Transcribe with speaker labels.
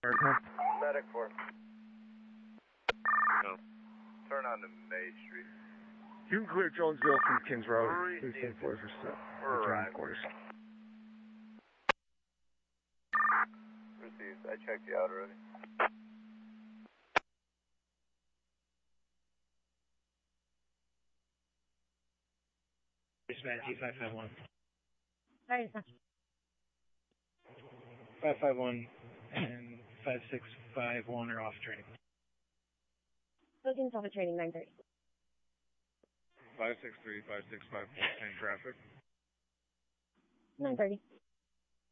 Speaker 1: Medic 4. No. Turn on to May Street.
Speaker 2: You can clear Jonesville from Kings Road. Please take for step.
Speaker 1: Right.
Speaker 2: Quarters.
Speaker 1: Received. I checked you out already.
Speaker 3: Dispatch T551.
Speaker 4: Sorry,
Speaker 3: 551 and 5651 are off training.
Speaker 4: Looking Alpha Training 930.
Speaker 2: 563, 5654, same traffic.
Speaker 4: 930.